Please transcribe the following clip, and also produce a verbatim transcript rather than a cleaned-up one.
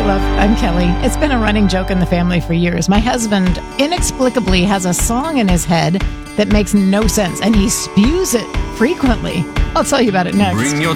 Hey, love, I'm Kelly. It's been a running joke in the family for years. My husband inexplicably has a song in his head that makes no sense, and he spews it frequently. I'll tell you about it next. Bring your